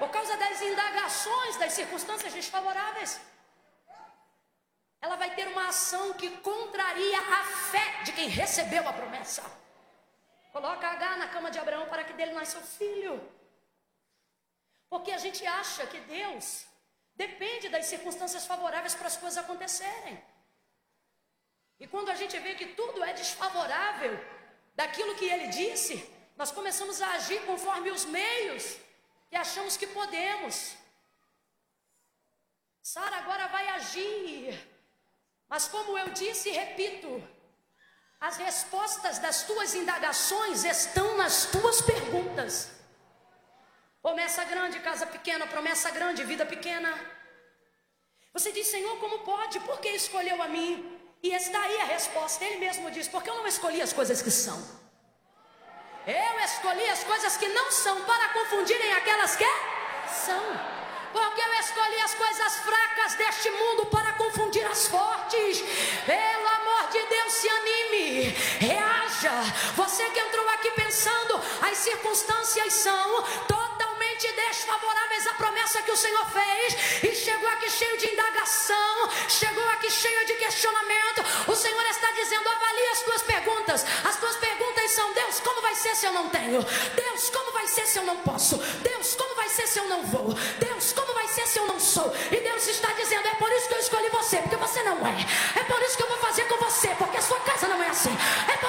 por causa das indagações, das circunstâncias desfavoráveis, ela vai ter uma ação que contraria a fé de quem recebeu a promessa. Coloca Agar na cama de Abraão para que dele nasça o filho. Porque a gente acha que Deus depende das circunstâncias favoráveis para as coisas acontecerem. E quando a gente vê que tudo é desfavorável daquilo que ele disse, nós começamos a agir conforme os meios que achamos que podemos. Sara agora vai agir, mas como eu disse e repito, as respostas das tuas indagações estão nas tuas perguntas. Promessa grande, casa pequena, promessa grande, vida pequena. Você diz, Senhor, como pode? Por que escolheu a mim? E está aí a resposta, ele mesmo diz, porque eu não escolhi as coisas que são. Eu escolhi as coisas que não são para confundirem aquelas que são. Porque eu escolhi as coisas fracas deste mundo para confundir as fortes. Pelo amor de Deus, se anime, reaja. Você que entrou aqui pensando, as circunstâncias são totalmente desfavoráveis à promessa que o Senhor fez, e chegou aqui cheio de indagação, chegou aqui cheio de questionamento. O Senhor está dizendo, avalie as tuas perguntas. As tuas perguntas são, Deus, como vai ser se eu não tenho? Deus, como vai ser se eu não posso? Deus, como vai ser se eu não vou? Deus, como vai ser se eu não sou? E Deus está dizendo, é por isso que eu escolhi você, porque você não é.